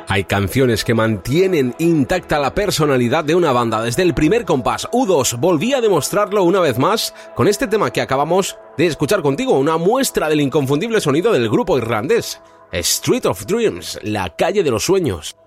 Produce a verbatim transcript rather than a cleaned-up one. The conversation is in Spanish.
Hay canciones que mantienen intacta la personalidad de una banda desde el primer compás. U dos volvía a demostrarlo una vez más con este tema que acabamos de escuchar contigo, una muestra del inconfundible sonido del grupo irlandés, Street of Dreams, la calle de los sueños.